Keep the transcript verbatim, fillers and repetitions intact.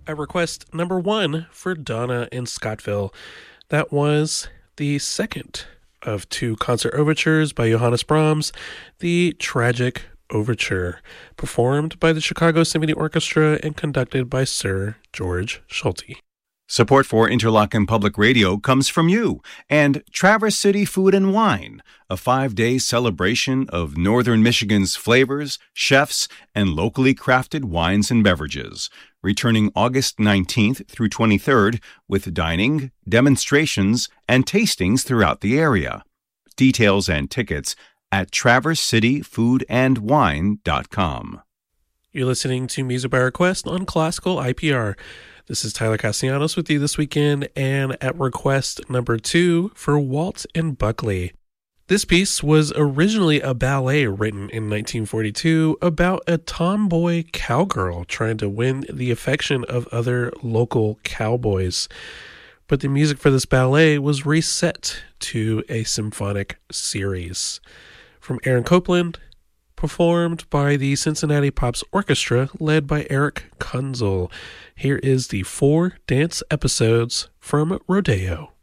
At request number one for Donna in Scottville. That was the second of two concert overtures by Johannes Brahms, the Tragic Overture, performed by the Chicago Symphony Orchestra and conducted by Sir George Solti. Support for Interlochen Public Radio comes from you and Traverse City Food and Wine, a five-day celebration of Northern Michigan's flavors, chefs, and locally crafted wines and beverages, returning August nineteenth through twenty-third with dining, demonstrations, and tastings throughout the area. Details and tickets at traverse city food and wine dot com. You're listening to Music by Request on Classical I P R. This is Tyler Castellanos with you this weekend, and at request number two for Walt and Buckley. This piece was originally a ballet written in nineteen forty-two about a tomboy cowgirl trying to win the affection of other local cowboys. But the music for this ballet was reset to a symphonic series. From Aaron Copland, performed by the Cincinnati Pops Orchestra, led by Eric Kunzel. Here is the four dance episodes from Rodeo.